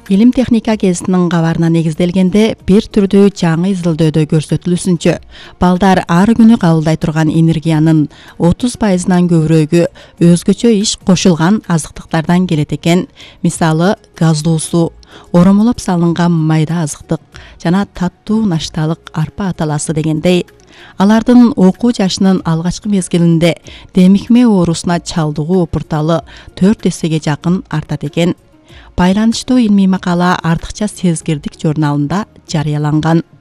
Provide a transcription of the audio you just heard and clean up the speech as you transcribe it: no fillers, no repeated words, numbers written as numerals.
Илим техника гезитинин кабарына негизделгенде бир түрдүү жаңы изилдөөдө көрсөтүлүүсүнчө, балдар ар күнү кабылдай турган энергиянын 30%-нан көбүрөөгү өзгөчө иш кошулган азыктыктардан келет экен. Мисалы, газдуу суу, оромолоп салынган майда азыктык жана таттуу нашталык арпа аталасы дегендей. Алардын окуу жашынын алгачкы мезгилинде демикме оорусуна чалдыгуу опурталы 4 эсеге жакын артат экен. Байланыштуу илмий макала артыкча сезгирдик журналында жарыяланган.